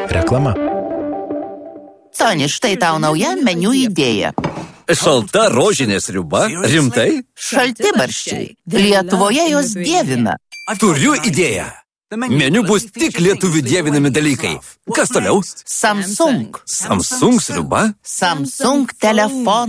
Reklama. Toni, štai tau nauja meniu idėja. Šalta rožinė sriuba? Rimtai? Šaltibarščiai. Lietuvoje jos dievina. Turiu idėją. Meniu bus tik lietuvių dievinami dalykai. Kas toliau? Samsung. Samsung sriuba? Samsung telefonas.